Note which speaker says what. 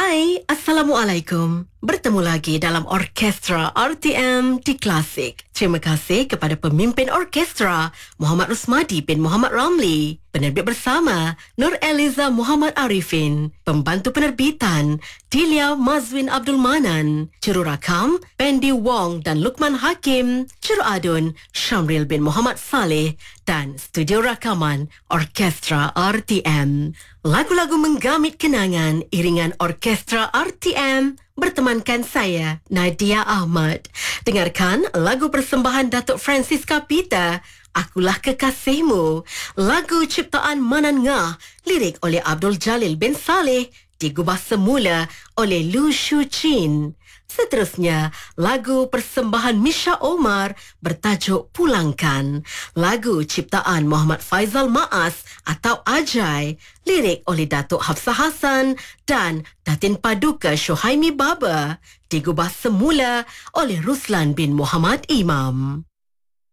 Speaker 1: Hai, Assalamualaikum. Bertemu lagi dalam Orkestra RTM di Klasik. Terima kasih kepada pemimpin orkestra Muhammad Rusmadi bin Muhammad Ramli, penerbit bersama Nur Eliza Muhammad Arifin, pembantu penerbitan Dilia Mazwin Abdul Manan, jururakam Pendi Wong dan Lukman Hakim, juruadun Syamril bin Muhammad Saleh dan studio rakaman Orkestra RTM. Lagu-lagu menggamit kenangan iringan Orkestra RTM bertemankan saya, Nadia Ahmad. Dengarkan lagu persembahan Datuk Francisca Peter, Akulah Kekasihmu. Lagu ciptaan Manan Ngah, lirik oleh Abdul Jalil bin Saleh, digubah semula oleh Lu Shu Chin. Seterusnya, lagu persembahan Misha Omar bertajuk Pulangkan. Lagu ciptaan Muhammad Faizal Maas atau Ajai, lirik oleh Datuk Hafsah Hassan dan Datin Paduka Syuhaimi Baba, digubah semula oleh Ruslan bin Muhammad Imam.